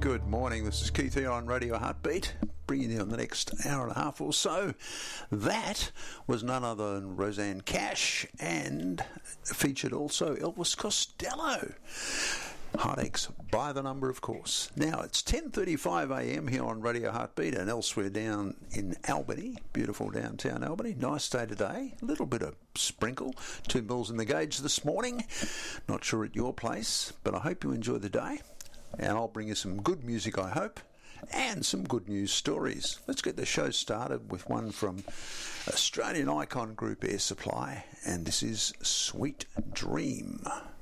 Good morning, this is Keith here on Radio Heartbeat, bringing you on the next hour and a half or so. That was none other than Rosanne Cash, and featured also Elvis Costello. Heartaches by the number, of course. Now, it's 10:35am here on Radio Heartbeat and elsewhere down in Albany, beautiful downtown Albany. Nice day today, a little bit of sprinkle, 2 mils in the gauge this morning. Not sure at your place, but I hope you enjoy the day. And I'll bring you some good music, I hope, and some good news stories. Let's get the show started with one from Australian icon group Air Supply, and this is Sweet Dream.